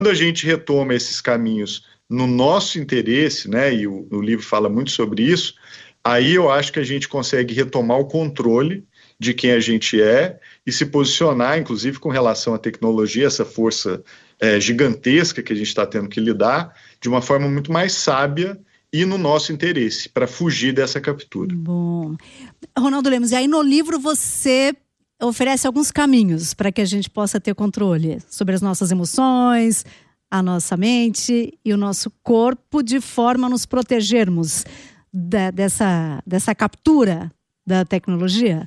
a gente retoma esses caminhos no nosso interesse, né, e o livro fala muito sobre isso, aí eu acho que a gente consegue retomar o controle de quem a gente é e se posicionar, inclusive com relação à tecnologia, essa força gigantesca que a gente está tendo que lidar, de uma forma muito mais sábia e no nosso interesse, para fugir dessa captura. Bom, Ronaldo Lemos, e aí no livro você oferece alguns caminhos para que a gente possa ter controle sobre as nossas emoções, a nossa mente e o nosso corpo, de forma a nos protegermos dessa captura da tecnologia?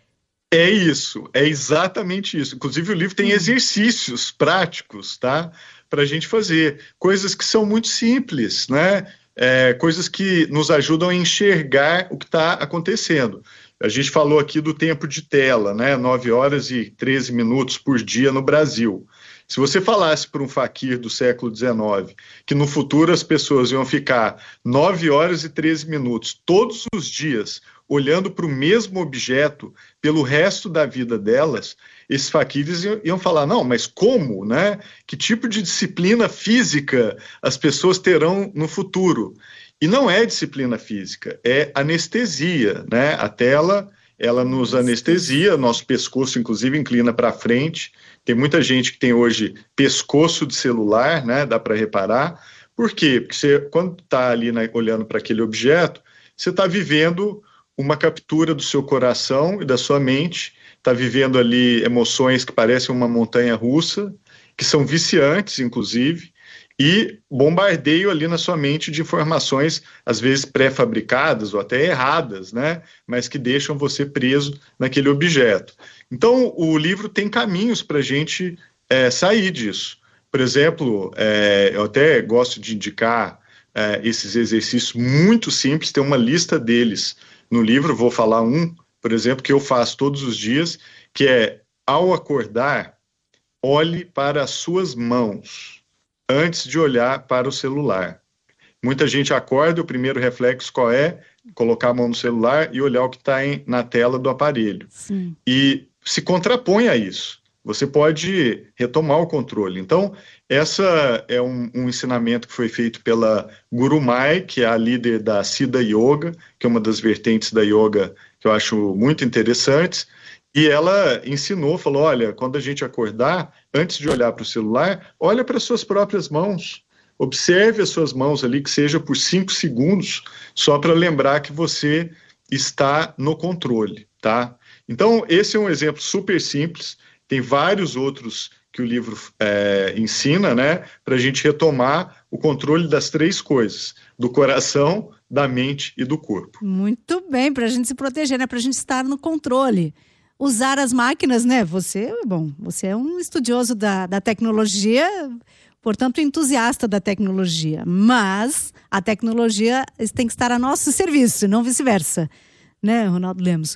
É isso, é exatamente isso. Inclusive o livro tem exercícios práticos, tá? Para a gente fazer. Coisas que são muito simples, né? Coisas que nos ajudam a enxergar o que está acontecendo. A gente falou aqui do tempo de tela, né? 9 horas e 13 minutos por dia no Brasil. Se você falasse para um faquir do século XIX que no futuro as pessoas iam ficar 9 horas e 13 minutos todos os dias olhando para o mesmo objeto pelo resto da vida delas, esses faquires iam falar, não, mas como, né? Que tipo de disciplina física as pessoas terão no futuro? E não é disciplina física, é anestesia, né? A tela, ela nos anestesia, nosso pescoço, inclusive, inclina para frente. Tem muita gente que tem hoje pescoço de celular, né? Dá para reparar. Por quê? Porque você, quando está ali olhando para aquele objeto, você está vivendo uma captura do seu coração e da sua mente, está vivendo ali emoções que parecem uma montanha russa, que são viciantes, inclusive, e bombardeio ali na sua mente de informações, às vezes pré-fabricadas ou até erradas, né? Mas que deixam você preso naquele objeto. Então, o livro tem caminhos para a gente sair disso. Por exemplo, eu até gosto de indicar esses exercícios muito simples, tem uma lista deles no livro, vou falar um, por exemplo, que eu faço todos os dias, que é, ao acordar, olhe para as suas mãos antes de olhar para o celular. Muita gente acorda, o primeiro reflexo qual é? Colocar a mão no celular e olhar o que está na tela do aparelho. Sim. E se contrapõe a isso. Você pode retomar o controle. Então, essa é um ensinamento que foi feito pela Guru Mai, que é a líder da Siddha Yoga, que é uma das vertentes da yoga que eu acho muito interessantes. E ela ensinou, falou, olha, quando a gente acordar, antes de olhar para o celular, olha para as suas próprias mãos. Observe as suas mãos ali, que seja por 5 segundos, só para lembrar que você está no controle, tá? Então, esse é um exemplo super simples. Tem vários outros que o livro ensina, né? Para a gente retomar o controle das 3 coisas, do coração, da mente e do corpo. Muito bem, para a gente se proteger, né? Para a gente estar no controle. Usar as máquinas, né? Você é um estudioso da tecnologia, portanto, entusiasta da tecnologia. Mas a tecnologia tem que estar a nosso serviço, não vice-versa. Né, Ronaldo Lemos?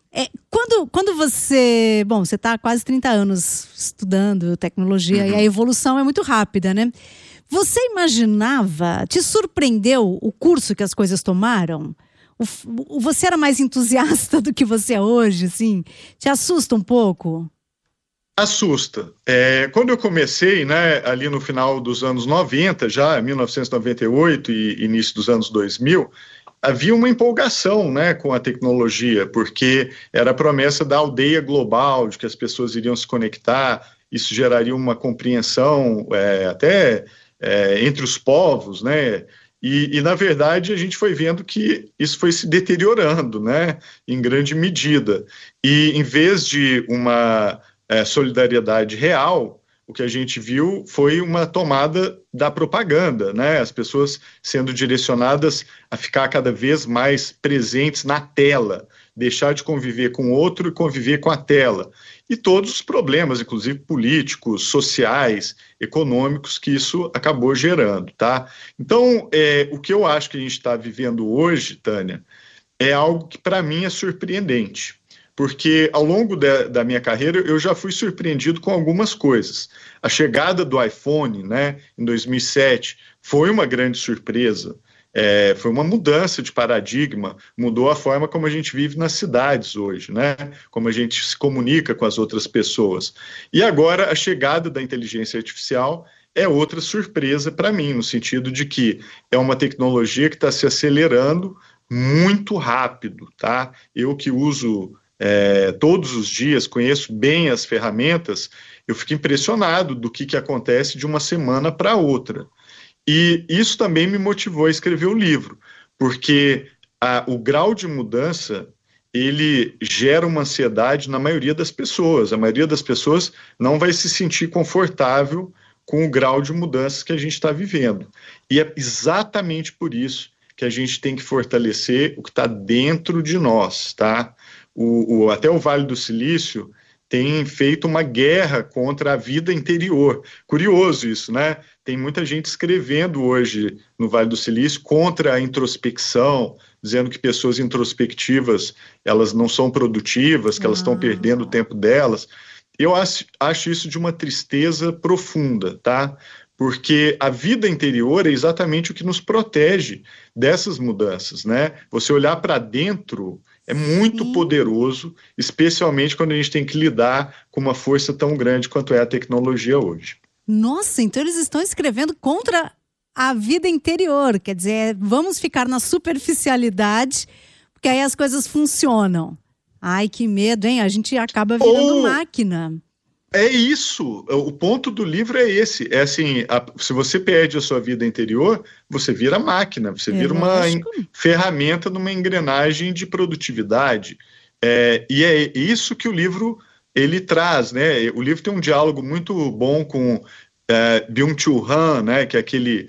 Quando você está há quase 30 anos estudando tecnologia e a evolução é muito rápida, né? Você imaginava, te surpreendeu o curso que as coisas tomaram? Você era mais entusiasta do que você é hoje, assim? Te assusta um pouco? Assusta. Quando eu comecei, né, ali no final dos anos 90, já 1998 e início dos anos 2000, havia uma empolgação, né, com a tecnologia, porque era a promessa da aldeia global, de que as pessoas iriam se conectar, isso geraria uma compreensão até entre os povos, né, e, na verdade, a gente foi vendo que isso foi se deteriorando, né, em grande medida. E, em vez de uma solidariedade real, o que a gente viu foi uma tomada da propaganda, né? As pessoas sendo direcionadas a ficar cada vez mais presentes na tela, deixar de conviver com o outro e conviver com a tela. E todos os problemas, inclusive políticos, sociais, econômicos, que isso acabou gerando, tá? Então, o que eu acho que a gente está vivendo hoje, Tânia, é algo que para mim é surpreendente. Porque ao longo da minha carreira eu já fui surpreendido com algumas coisas. A chegada do iPhone, né, em 2007, foi uma grande surpresa. Foi uma mudança de paradigma, mudou a forma como a gente vive nas cidades hoje, né? Como a gente se comunica com as outras pessoas. E agora a chegada da inteligência artificial é outra surpresa para mim, no sentido de que é uma tecnologia que está se acelerando muito rápido, tá? Eu que uso todos os dias, conheço bem as ferramentas, eu fico impressionado do que acontece de uma semana para outra. E isso também me motivou a escrever o livro, porque o grau de mudança, ele gera uma ansiedade na maioria das pessoas. A maioria das pessoas não vai se sentir confortável com o grau de mudanças que a gente está vivendo. E é exatamente por isso que a gente tem que fortalecer o que está dentro de nós, tá? Até o Vale do Silício tem feito uma guerra contra a vida interior. Curioso isso, né? Tem muita gente escrevendo hoje no Vale do Silício contra a introspecção, dizendo que pessoas introspectivas, elas não são produtivas, que elas estão perdendo o tempo delas. Eu acho isso de uma tristeza profunda, tá? Porque a vida interior é exatamente o que nos protege dessas mudanças, né? Você olhar para dentro é muito poderoso, especialmente quando a gente tem que lidar com uma força tão grande quanto é a tecnologia hoje. Nossa, então eles estão escrevendo contra a vida interior, quer dizer, vamos ficar na superficialidade, porque aí as coisas funcionam. Ai, que medo, hein? A gente acaba virando máquina. É isso, o ponto do livro é esse, é assim, se você perde a sua vida interior, você vira máquina, você vira uma ferramenta numa engrenagem de produtividade, e é isso que o livro, ele traz, né? O livro tem um diálogo muito bom com Byung-Chul Han, né? Que é aquele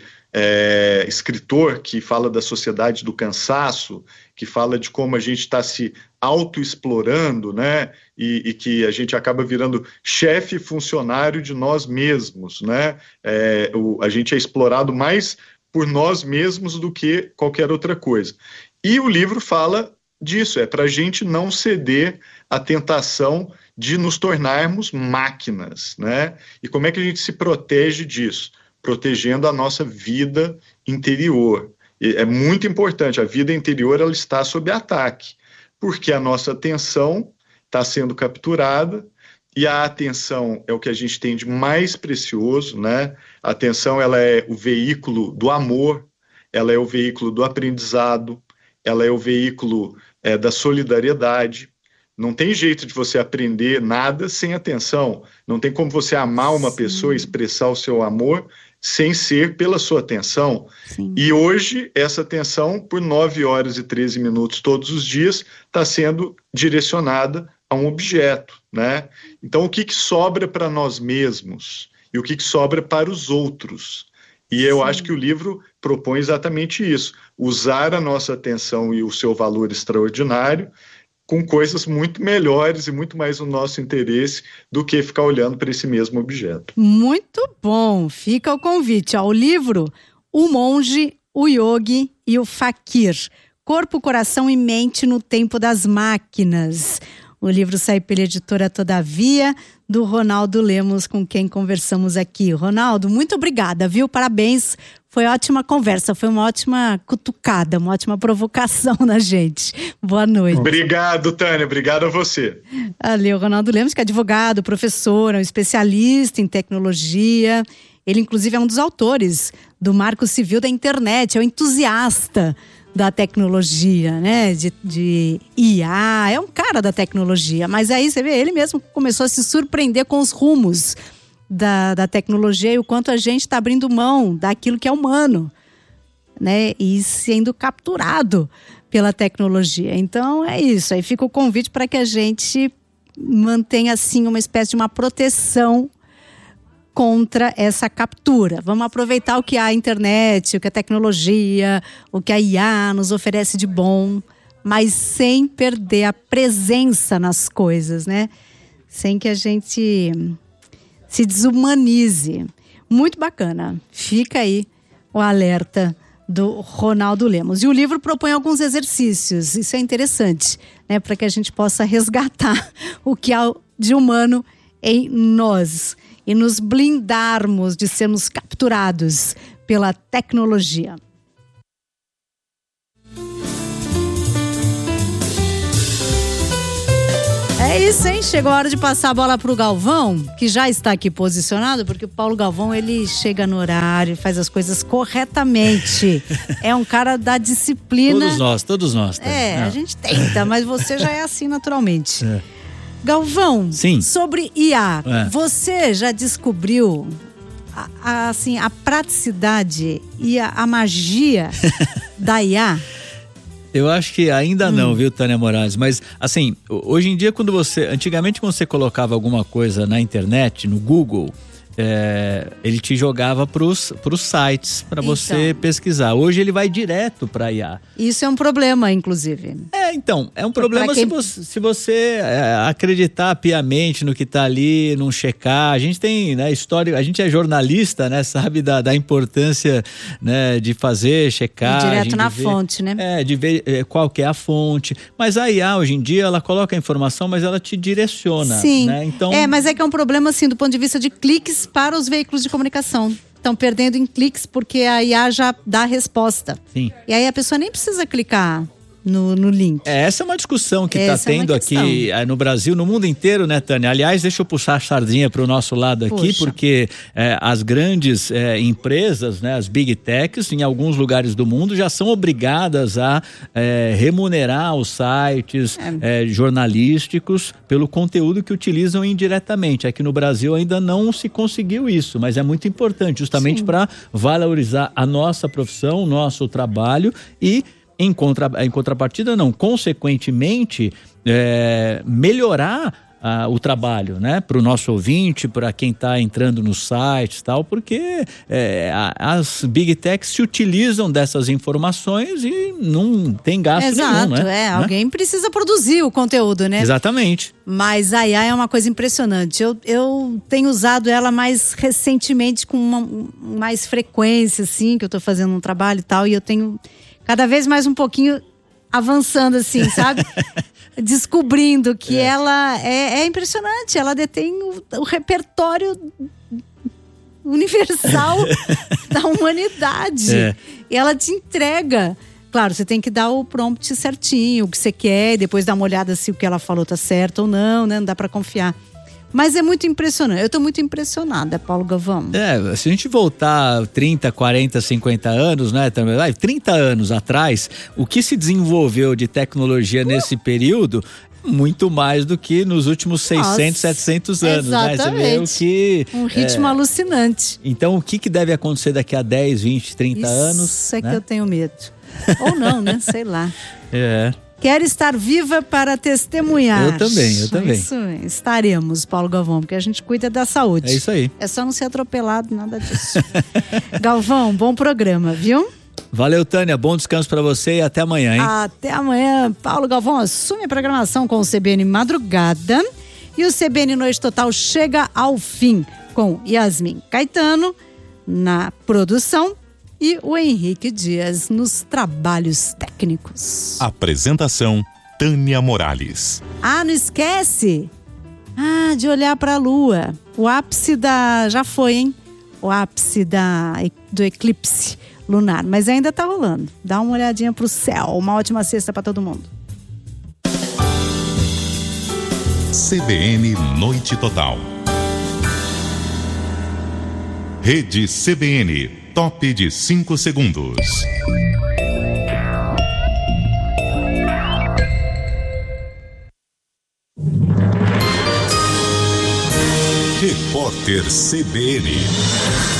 escritor que fala da sociedade do cansaço, que fala de como a gente está se autoexplorando, né? E que a gente acaba virando chefe funcionário de nós mesmos, né? A gente é explorado mais por nós mesmos do que qualquer outra coisa. E o livro fala disso, para a gente não ceder à tentação de nos tornarmos máquinas, né? E como é que a gente se protege disso? Protegendo a nossa vida interior. E é muito importante, a vida interior ela está sob ataque, porque a nossa atenção está sendo capturada, e a atenção é o que a gente tem de mais precioso, né? A atenção ela é o veículo do amor, ela é o veículo do aprendizado, ela é o veículo da solidariedade. Não tem jeito de você aprender nada sem atenção. Não tem como você amar uma pessoa, expressar o seu amor, sem ser pela sua atenção. Sim. E hoje, essa atenção, por 9 horas e 13 minutos todos os dias, está sendo direcionada a um objeto, né? Então, o que sobra para nós mesmos? E o que sobra para os outros? E eu acho que o livro propõe exatamente isso. Usar a nossa atenção e o seu valor extraordinário com coisas muito melhores e muito mais no nosso interesse do que ficar olhando para esse mesmo objeto. Muito bom! Fica o convite ao livro O Monge, o Yogi e o Fakir. Corpo, Coração e Mente no Tempo das Máquinas. O livro sai pela editora Todavia, do Ronaldo Lemos, com quem conversamos aqui. Ronaldo, muito obrigada, viu? Parabéns. Foi ótima conversa, foi uma ótima cutucada, uma ótima provocação na gente. Boa noite. Obrigado, Tânia. Obrigado a você. Ali o Ronaldo Lemos, que é advogado, professor, é um especialista em tecnologia. Ele, inclusive, é um dos autores do Marco Civil da Internet, é um entusiasta da tecnologia, né? De IA, é um cara da tecnologia. Mas aí você vê, ele mesmo começou a se surpreender com os rumos da tecnologia e o quanto a gente está abrindo mão daquilo que é humano, né? E sendo capturado pela tecnologia. Então é isso, aí fica o convite para que a gente mantenha assim uma espécie de uma proteção contra essa captura. Vamos aproveitar o que a internet, o que a tecnologia, o que a IA nos oferece de bom, mas sem perder a presença nas coisas, né? Sem que a gente se desumanize. Muito bacana. Fica aí o alerta do Ronaldo Lemos. E o livro propõe alguns exercícios. Isso é interessante, né? Para que a gente possa resgatar o que há de humano em nós e nos blindarmos de sermos capturados pela tecnologia. É isso, hein? Chegou a hora de passar a bola pro Galvão, que já está aqui posicionado, porque o Paulo Galvão, ele chega no horário, faz as coisas corretamente. É um cara da disciplina. Todos nós. Tá? A gente tenta, mas você já é assim naturalmente. É. Galvão, sim. Sobre IA, você já descobriu assim, a praticidade e a magia da IA? Eu acho que ainda não, viu, Tânia Moraes? Mas, assim, hoje em dia, antigamente quando você colocava alguma coisa na internet, no Google, ele te jogava pros sites para você pesquisar. Hoje ele vai direto para IA. Isso é um problema, inclusive. É um problema se você acreditar piamente no que está ali, não checar. A gente tem, né, história, a gente é jornalista, né, sabe da importância, né, de fazer checagem. Direto na fonte, né? De ver qual que é a fonte. Mas a IA, hoje em dia, ela coloca a informação, mas ela te direciona. Sim. Né? Então... mas é que é um problema, assim, do ponto de vista de cliques para os veículos de comunicação. Estão perdendo em cliques porque a IA já dá a resposta. Sim. E aí a pessoa nem precisa clicar no link. Essa é uma discussão que está tendo aqui no Brasil, no mundo inteiro, né, Tânia? Aliás, deixa eu puxar a sardinha para o nosso lado aqui, porque as grandes empresas, né, as big techs, em alguns lugares do mundo, já são obrigadas a remunerar os sites jornalísticos pelo conteúdo que utilizam indiretamente. Aqui no Brasil ainda não se conseguiu isso, mas é muito importante, justamente para valorizar a nossa profissão, o nosso trabalho e em contrapartida, consequentemente, melhorar o trabalho, né, para o nosso ouvinte, para quem está entrando nos sites e tal, porque as big techs se utilizam dessas informações e não tem gasto nenhum, né? Alguém precisa produzir o conteúdo, né? Exatamente. Mas a IA é uma coisa impressionante. Eu tenho usado ela mais recentemente com mais frequência, assim, que eu estou fazendo um trabalho e tal, e eu tenho cada vez mais um pouquinho avançando, assim, sabe? Descobrindo que ela é impressionante. Ela detém o repertório universal da humanidade. E ela te entrega. Claro, você tem que dar o prompt certinho, o que você quer, e depois dar uma olhada se o que ela falou tá certo ou não, né? Não dá pra confiar. Mas é muito impressionante. Eu estou muito impressionada, Paulo Galvão. Se a gente voltar 30, 40, 50 anos, né, também, 30 anos atrás, o que se desenvolveu de tecnologia nesse período, muito mais do que nos últimos 600, 700 anos. Exatamente. Né? Você vê um ritmo alucinante. Então, o que deve acontecer daqui a 10, 20, 30 anos? Isso é que eu tenho medo. Ou não, né? Sei lá. Quero estar viva para testemunhar. Eu também. Isso, estaremos, Paulo Galvão, porque a gente cuida da saúde. É isso aí. É só não ser atropelado, nada disso. Galvão, bom programa, viu? Valeu, Tânia. Bom descanso para você e até amanhã, hein? Até amanhã. Paulo Galvão assume a programação com o CBN Madrugada e o CBN Noite Total chega ao fim com Yasmin Caetano na produção e o Henrique Dias nos trabalhos técnicos. Apresentação, Tânia Morales. Não esquece de olhar para a lua. O ápice já foi, hein? O ápice do eclipse lunar, mas ainda tá rolando. Dá uma olhadinha pro céu. Uma ótima sexta para todo mundo. CBN Noite Total. Rede CBN. Top de 5 segundos. Repórter CBN.